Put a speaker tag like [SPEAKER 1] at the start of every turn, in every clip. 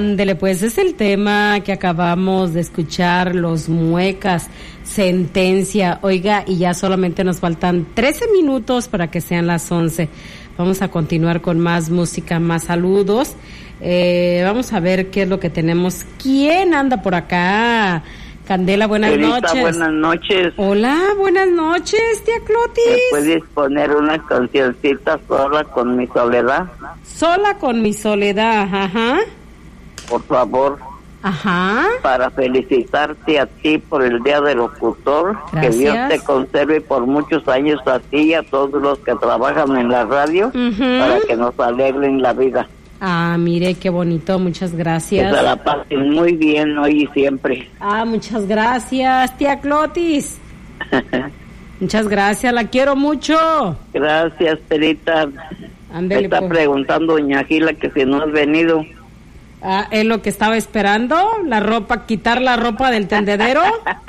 [SPEAKER 1] Ándele, pues es el tema que acabamos de escuchar, Los Muecas, Sentencia. Oiga, y ya solamente nos faltan 13 minutos para que sean las 11. Vamos a continuar con más música, más saludos. Vamos a ver qué es lo que tenemos. ¿Quién anda por acá? Candela, buenas noches.
[SPEAKER 2] Buenas noches.
[SPEAKER 1] Hola, buenas noches, tía Clotis.
[SPEAKER 2] ¿Me puedes poner una cancioncita, Sola con mi soledad?
[SPEAKER 1] Sola con mi soledad, ajá.
[SPEAKER 2] Por favor.
[SPEAKER 1] Ajá.
[SPEAKER 2] Para felicitarte a ti por el Día del Locutor.
[SPEAKER 1] Gracias.
[SPEAKER 2] Que Dios te conserve por muchos años a ti y a todos los que trabajan en la radio, para que nos alegren la vida.
[SPEAKER 1] Ah, mire, qué bonito, muchas gracias.
[SPEAKER 2] Que se la pasen muy bien hoy y siempre.
[SPEAKER 1] Ah, muchas gracias, tía Clotis. Muchas gracias, la quiero mucho.
[SPEAKER 2] Gracias, Terita.
[SPEAKER 1] Ándele,
[SPEAKER 2] Me está
[SPEAKER 1] pues.
[SPEAKER 2] preguntando doña Gila que si no has venido.
[SPEAKER 1] Ah, es lo que estaba esperando, la ropa, quitar la ropa del tendedero.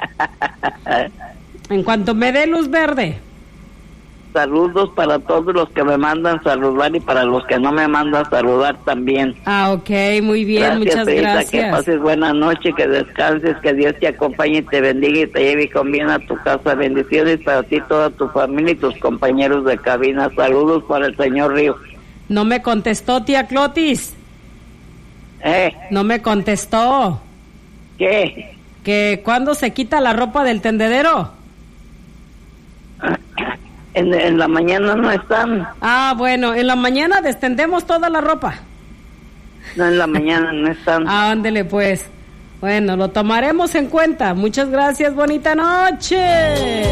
[SPEAKER 1] En cuanto me dé luz verde.
[SPEAKER 2] Saludos para todos los que me mandan saludar y para los que no me mandan saludar también.
[SPEAKER 1] Ah, ok, muy bien,
[SPEAKER 2] Gracias,
[SPEAKER 1] muchas
[SPEAKER 2] Teresa,
[SPEAKER 1] gracias.
[SPEAKER 2] que pases buena noche, que descanses, que Dios te acompañe y te bendiga y te lleve con bien a tu casa. Bendiciones para ti, toda tu familia y tus compañeros de cabina. Saludos para el señor Río.
[SPEAKER 1] No me contestó, tía Clotis. No me contestó.
[SPEAKER 2] ¿Qué?
[SPEAKER 1] ¿Que cuándo se quita la ropa del tendedero?
[SPEAKER 2] En la mañana no están.
[SPEAKER 1] Ah, bueno, en la mañana destendemos toda la ropa.
[SPEAKER 2] No, en la mañana no están.
[SPEAKER 1] Ah, ándele pues. Bueno, lo tomaremos en cuenta. Muchas gracias, bonita noche.